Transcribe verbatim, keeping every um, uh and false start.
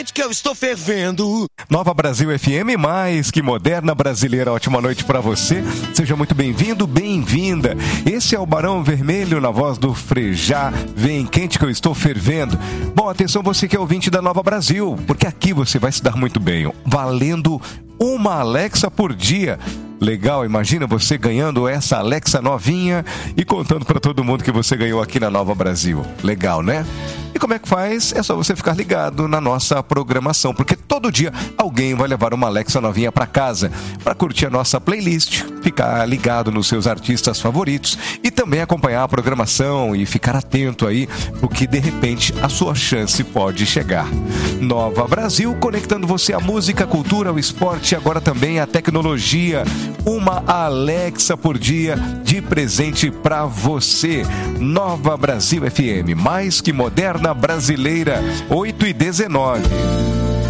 Que eu estou fervendo. Nova Brasil F M, mais que moderna brasileira. Ótima noite para você. Seja muito bem-vindo, bem-vinda. Esse é o Barão Vermelho na voz do Frejá. Vem quente que eu estou fervendo. Bom, atenção você que é ouvinte da Nova Brasil, porque aqui você vai se dar muito bem. Valendo uma Alexa por dia. Legal, imagina você ganhando essa Alexa novinha e contando para todo mundo que você ganhou aqui na Nova Brasil. Legal, né? E como é que faz? É só você ficar ligado na nossa programação, porque todo dia alguém vai levar uma Alexa novinha para casa para curtir a nossa playlist, ficar ligado nos seus artistas favoritos e também acompanhar a programação e ficar atento aí, porque de repente a sua chance pode chegar. Nova Brasil, conectando você à música, à cultura, ao esporte e agora também à tecnologia. Uma Alexa por dia de presente para você. Nova Brasil F M, mais que moderna brasileira, oito e dezenove.